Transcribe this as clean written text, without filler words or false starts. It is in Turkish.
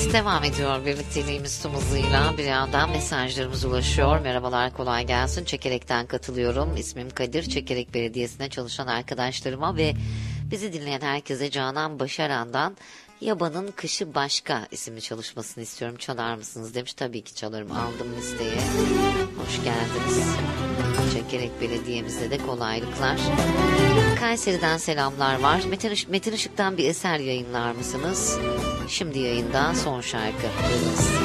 devam ediyor birlikteliğimiz tüm hızıyla. Bir yandan mesajlarımız ulaşıyor. Merhabalar, kolay gelsin. Çekerek'ten katılıyorum. İsmim Kadir. Çekerek Belediyesi'ne çalışan arkadaşlarıma ve bizi dinleyen herkese Canan Başaran'dan Yabanın Kışı Başka isimli çalışmasını istiyorum. Çalar mısınız demiş. Tabii ki çalarım. Aldım listeye. Hoş geldiniz. Çekerek Belediye'mizde de kolaylıklar. Kayseri'den selamlar var. Metin Işık'tan bir eser yayınlar mısınız? Şimdi yayında son şarkı. Buyurunuz.